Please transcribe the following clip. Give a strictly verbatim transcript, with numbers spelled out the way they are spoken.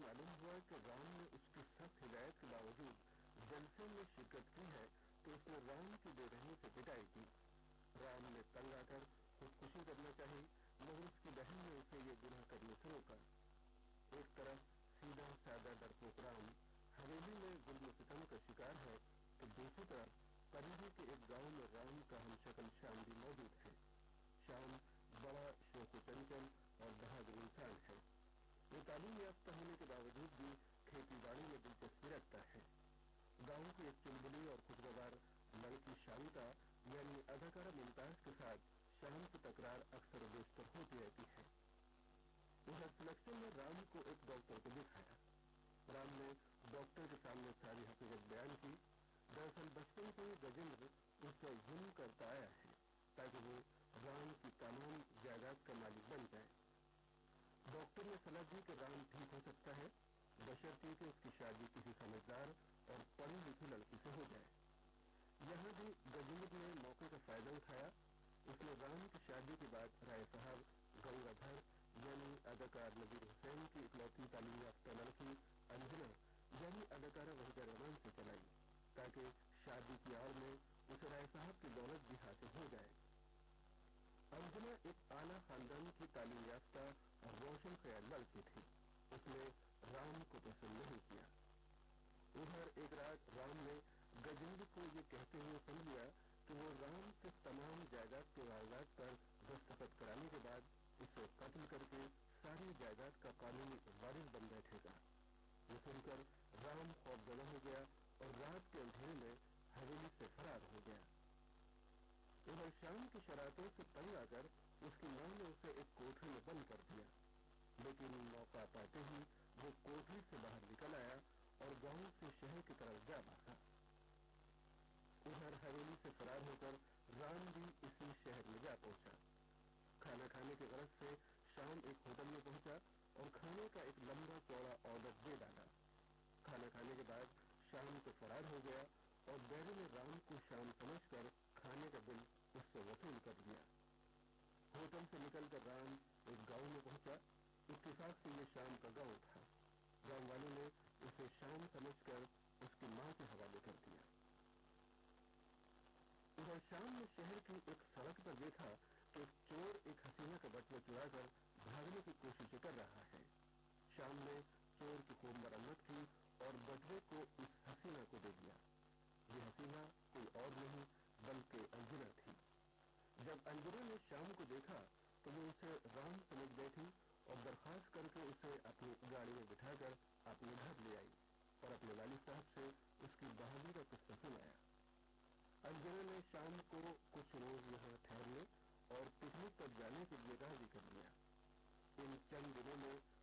मालूम हुआ कि राम ने उसकी सख्त हिदायत के बावजूद जलसे में शिरकत की है तो उसने राम की बेरहमी से पिटाई की। राम ने तंग आकर खुदकुशी करना चाही, मगर उसकी बहन ने उसे ये गुनाह करने से रोका। एक तरफ सीधा सादा डरपोक राम हवेली में जुल्म सितम का शिकार है तो दूसरी तरफ परिधि के एक गांव में राम का हमशक्ल श्याम भी मौजूद है। श्याम बड़ा शोक चंचल और बहादुर इंसान है। वो तालीम याफ्ता होने के बावजूद भी खेती बाड़ी में दिलचस्पी रखता है। गांव की एक चुलबुली और खुशगवार लड़की शांता यानी अदाकारा मुमताज के साथ श्याम की तकरार अक्सर बेशतर होती रहती है। उधर सिलेक्शन में राम को एक डॉक्टर को दिखाया। राम ने डॉक्टर के सामने सारी हकीकत बयान की। दरअसल बचपन से गजेंद्र उस पर जुल्म करता आया है ताकि वो राम की तमाम जायदाद का मालिक बन जाए। डॉक्टर ने सलाह दी कि राम ठीक हो सकता है बशर्ते कि उसकी शादी किसी समझदार और पढ़ी लिखी लड़की से हो जाए। यहाँ भी गजेंद्र ने मौके का फायदा उठाया। उसने राम की शादी के बाद राय साहब गंगाधर यानी अदाकार नबीर हुसैन की इकलौती तालीम याफ्ता लड़की अंजना यानी अदाकारा वहीदा रहमान से चलाई ताकि शादी की आड़ में उसे राय साहब की दौलत भी हासिल हो जाए। अंजना एक आला खानदान की तालीम याफ्ता और रोशन ख्याल लड़की थी। उसने राम को पसंद नहीं किया। उधर एक रात राम ने गजेंद्र को ये कहते हुए सुन लिया कि वो राम से तमाम जायदाद के कागजात पर दस्तखत कराने के बाद उसे कत्ल करके सारी जायदाद का कानूनी वारिस बन बैठेगा। ये सुनकर राम खौफजदा हो गया और रात के अंधेरे में हवेली से फरार हो गया। उधर शाम की शरारतों से तंग आकर उसकी मां ने उसे एक कोठरी में बंद कर दिया, लेकिन मौका पाते ही वो कोठरी से बाहर निकल आया और गांव से शहर की तरफ जा भागा। उधर हवेली से फरार होकर राम भी इसी शहर में जा पहुंचा। खाना खाने के गरज से शाम एक होटल में पहुंचा और खाने का एक लंबा चौड़ा ऑर्डर दे डाला। खाना खाने के बाद शाम तो फरार हो गया और बैरी ने राम को शाम समझकर खाने का बिल उससे वसूल कर लिया। होटल से निकलकर राम एक गांव में पहुंचा। इत्तेफाक से ये शाम का गांव था। गांव वालों ने उसे शाम समझकर उसकी मां के हवाले कर दिया। उधर शाम ने शहर की एक सड़क पर देखा कि एक चोर एक हसीना का बटुआ चुराकर भागने की कोशिश कर रहा है। शाम ने चोर की खूब मरम्मत की और बटुए को इस हसीना को दे दिया। ये हसीना कोई और नहीं बल्कि अंजना थी। जब अंजना ने शाम को देखा तो वो उसे राम समझ बैठी और दरखास्त करके उसे अपनी गाड़ी में बिठाकर अपने घर ले आई और अपने वालिद साहब से उसकी बहादुरी का किस्सा सुनाया। अंजना ने शाम को कुछ रोज यहाँ ठहरने और पिकनिक पर जाने के लिए राजी कर लिया। इन चंद दिनों में